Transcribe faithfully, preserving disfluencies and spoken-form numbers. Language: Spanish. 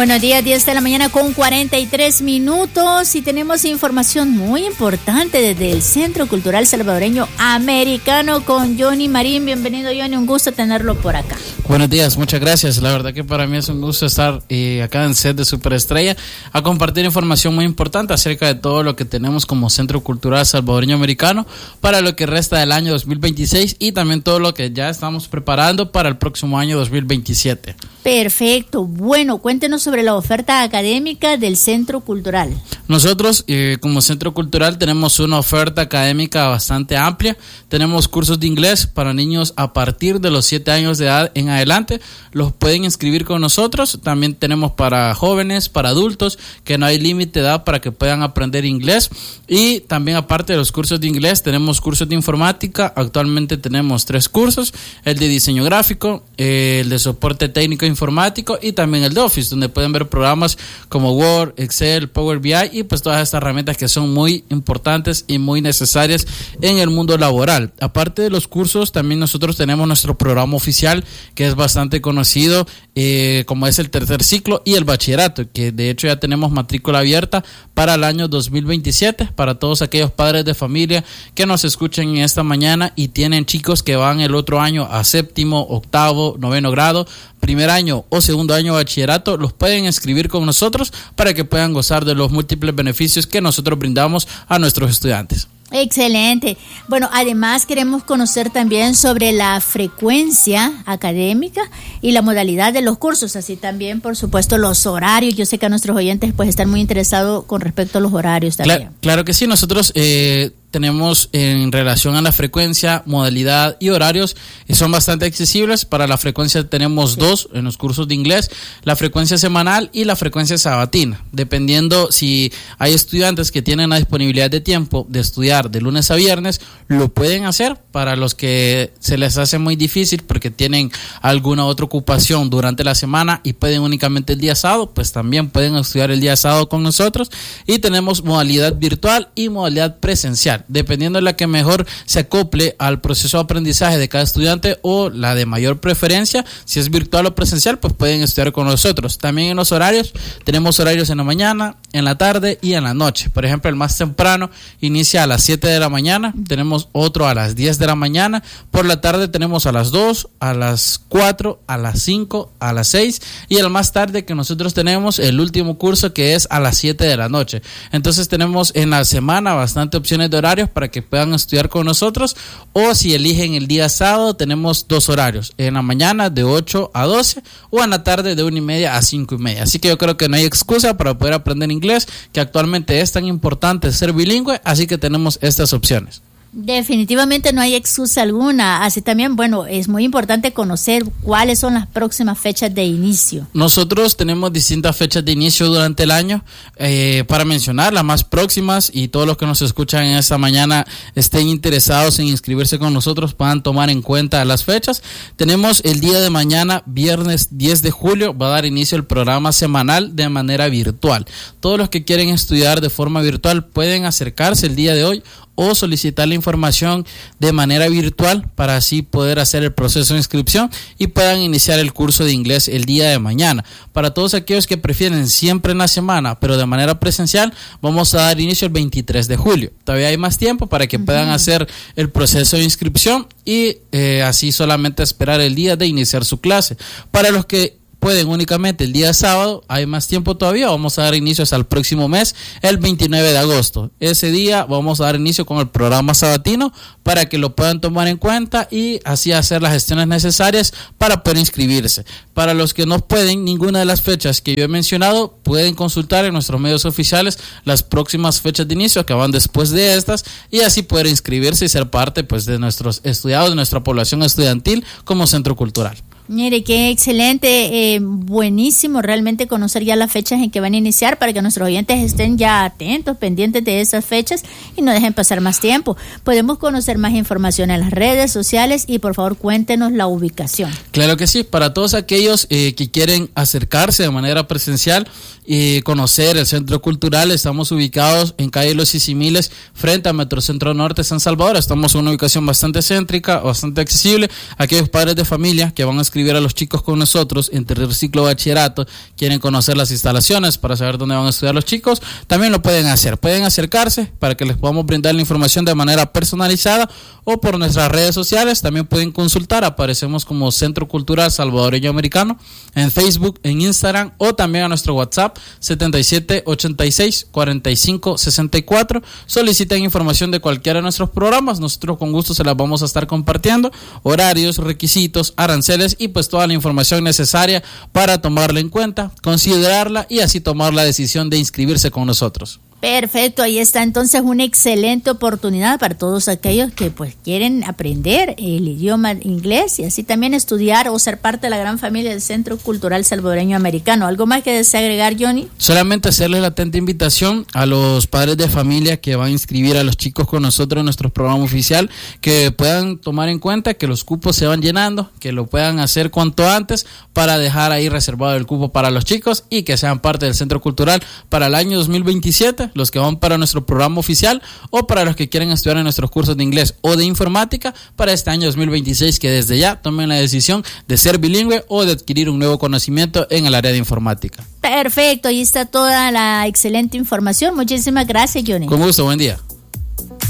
Buenos días, diez de la mañana con cuarenta y tres minutos y tenemos información muy importante desde el Centro Cultural Salvadoreño Americano con Johnny Marín. Bienvenido, Johnny, un gusto tenerlo por acá. Buenos días, muchas gracias. La verdad que para mí es un gusto estar eh, acá en set de Superestrella a compartir información muy importante acerca de todo lo que tenemos como Centro Cultural Salvadoreño Americano para lo que resta del año dos mil veintiséis y también todo lo que ya estamos preparando para el próximo año dos mil veintisiete. Perfecto. Bueno, cuéntenos sobre la oferta académica del Centro Cultural. Nosotros, eh, como Centro Cultural, tenemos una oferta académica bastante amplia. Tenemos cursos de inglés para niños a partir de los siete años de edad en adelante. Los pueden inscribir con nosotros. También tenemos para jóvenes, para adultos, que no hay límite de edad para que puedan aprender inglés. Y también, aparte de los cursos de inglés, tenemos cursos de informática. Actualmente tenemos tres cursos: el de diseño gráfico, eh, el de soporte técnico informático y también el de Office, donde pueden ver programas como Word, Excel, Power B I y pues todas estas herramientas que son muy importantes y muy necesarias en el mundo laboral. Aparte de los cursos, también nosotros tenemos nuestro programa oficial, que es bastante conocido, eh, como es el tercer ciclo y el bachillerato, que de hecho ya tenemos matrícula abierta para el año dos mil veintisiete, para todos aquellos padres de familia que nos escuchen en esta mañana y tienen chicos que van el otro año a séptimo, octavo, noveno grado, primer año o segundo año de bachillerato. Los pueden inscribir con nosotros para que puedan gozar de los múltiples beneficios que nosotros brindamos a nuestros estudiantes. Excelente. Bueno, además queremos conocer también sobre la frecuencia académica y la modalidad de los cursos, así también, por supuesto, los horarios. Yo sé que a nuestros oyentes pues están muy interesados con respecto a los horarios también. Claro, claro que sí, nosotros eh, tenemos en relación a la frecuencia, modalidad y horarios, y son bastante accesibles. Para la frecuencia tenemos sí. dos en los cursos de inglés: la frecuencia semanal y la frecuencia sabatina, dependiendo si hay estudiantes que tienen la disponibilidad de tiempo de estudiar de lunes a viernes, lo pueden hacer. Para los que se les hace muy difícil porque tienen alguna otra ocupación durante la semana y pueden únicamente el día sábado, pues también pueden estudiar el día sábado con nosotros. Y tenemos modalidad virtual y modalidad presencial, dependiendo de la que mejor se acople al proceso de aprendizaje de cada estudiante o la de mayor preferencia. Si es virtual o presencial, pues pueden estudiar con nosotros. También en los horarios, tenemos horarios en la mañana, en la tarde y en la noche. Por ejemplo, el más temprano inicia a las siete de la mañana, tenemos otro a las diez de la mañana, por la tarde tenemos a las dos, a las cuatro, a las cinco, a las seis, y el más tarde que nosotros tenemos el último curso, que es a las siete de la noche. Entonces tenemos en la semana bastante opciones de horarios para que puedan estudiar con nosotros, o si eligen el día sábado tenemos dos horarios: en la mañana de ocho a doce o en la tarde de una y media a cinco y media. Así que yo creo que no hay excusa para poder aprender inglés, que actualmente es tan importante ser bilingüe, así que tenemos estas opciones. Definitivamente no hay excusa alguna. Así también, bueno, es muy importante conocer cuáles son las próximas fechas de inicio. Nosotros tenemos distintas fechas de inicio durante el año, eh, para mencionar las más próximas, y todos los que nos escuchan en esta mañana estén interesados en inscribirse con nosotros puedan tomar en cuenta las fechas. Tenemos el día de mañana, viernes diez de julio, va a dar inicio el programa semanal de manera virtual. Todos los que quieren estudiar de forma virtual pueden acercarse el día de hoy o solicitar la información de manera virtual para así poder hacer el proceso de inscripción y puedan iniciar el curso de inglés el día de mañana. Para todos aquellos que prefieren siempre en la semana, pero de manera presencial, vamos a dar inicio el veintitrés de julio. Todavía hay más tiempo para que uh-huh. puedan hacer el proceso de inscripción y eh, así solamente esperar el día de iniciar su clase. Para los que pueden únicamente el día sábado, hay más tiempo todavía, vamos a dar inicio hasta el próximo mes, el veintinueve de agosto. Ese día vamos a dar inicio con el programa sabatino para que lo puedan tomar en cuenta y así hacer las gestiones necesarias para poder inscribirse. Para los que no pueden ninguna de las fechas que yo he mencionado, pueden consultar en nuestros medios oficiales las próximas fechas de inicio que van después de estas y así poder inscribirse y ser parte pues de nuestros estudiados, de nuestra población estudiantil como Centro Cultural. Mire, qué excelente, eh, buenísimo realmente conocer ya las fechas en que van a iniciar para que nuestros oyentes estén ya atentos, pendientes de esas fechas y no dejen pasar más tiempo. Podemos conocer más información en las redes sociales y por favor cuéntenos la ubicación. Claro que sí, para todos aquellos eh, que quieren acercarse de manera presencial y conocer el Centro Cultural, estamos ubicados en calle Los Sisimiles frente a Metrocentro Norte San Salvador. Estamos en una ubicación bastante céntrica, bastante accesible. Aquellos padres de familia que van a escribir inscribir a los chicos con nosotros en tercer ciclo bachillerato, quieren conocer las instalaciones para saber dónde van a estudiar los chicos, también lo pueden hacer. Pueden acercarse para que les podamos brindar la información de manera personalizada o por nuestras redes sociales. También pueden consultar, aparecemos como Centro Cultural Salvadoreño Americano en Facebook, en Instagram o también a nuestro WhatsApp setenta y siete ochenta y seis cuarenta y cinco sesenta y cuatro. Soliciten información de cualquiera de nuestros programas, nosotros con gusto se las vamos a estar compartiendo, horarios, requisitos, aranceles y pues toda la información necesaria para tomarla en cuenta, considerarla y así tomar la decisión de inscribirse con nosotros. Perfecto, ahí está entonces una excelente oportunidad para todos aquellos que pues quieren aprender el idioma inglés y así también estudiar o ser parte de la gran familia del Centro Cultural Salvadoreño Americano. ¿Algo más que desea agregar, Johnny? Solamente hacerles la atenta invitación a los padres de familia que van a inscribir a los chicos con nosotros en nuestro programa oficial, que puedan tomar en cuenta que los cupos se van llenando, que lo puedan hacer cuanto antes para dejar ahí reservado el cupo para los chicos y que sean parte del Centro Cultural para el año dos mil veintisiete. Los que van para nuestro programa oficial o para los que quieren estudiar en nuestros cursos de inglés o de informática para este año dos mil veintiséis, que desde ya tomen la decisión de ser bilingüe o de adquirir un nuevo conocimiento en el área de informática. Perfecto, ahí está toda la excelente información. Muchísimas gracias, Johnny. Con gusto, buen día.